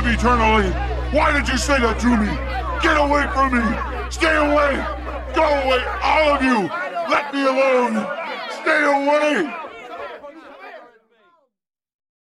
eternally. Why did you say that to me? Get away from me. Stay away. Go away, all of you. Let me alone. Stay away.